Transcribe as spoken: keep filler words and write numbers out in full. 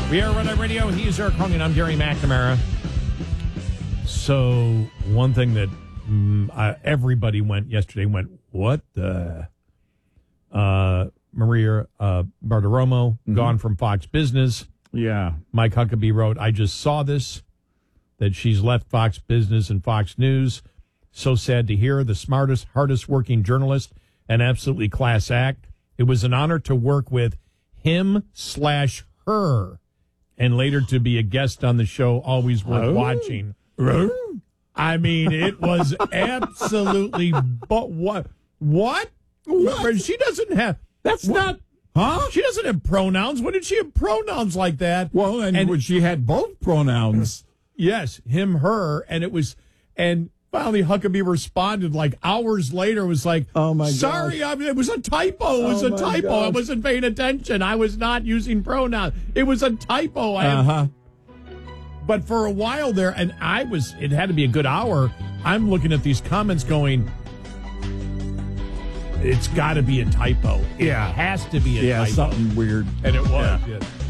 We are Red Eye Radio. He's Eric Hungan. I'm Gary McNamara. So one thing that mm, uh, everybody went yesterday went, what the? Uh, Maria uh, Bartiromo, mm-hmm. gone from Fox Business. Yeah. Mike Huckabee wrote, I just saw this, that she's left Fox Business and Fox News. So sad to hear. The smartest, hardest working journalist, an absolutely class act. It was an honor to work with him slash her, and later to be a guest on the show. Always worth oh. watching. Oh. I mean, it was absolutely. But what? What? What? She doesn't have. That's what? not. Huh? She doesn't have pronouns. When did she have pronouns like that? Well, and, and when she had both pronouns. Yes, him, her, and it was, and finally Huckabee responded like hours later. Was like, "Oh my, sorry, I mean, it was a typo. It was oh a typo. gosh. I wasn't paying attention. I was not using pronouns. It was a typo." I uh huh. But for a while there, and I was, it had to be a good hour. I'm looking at these comments, going, "It's got to be a typo. Yeah, it has to be a yeah, typo. something weird." And it was. Yeah. Yeah.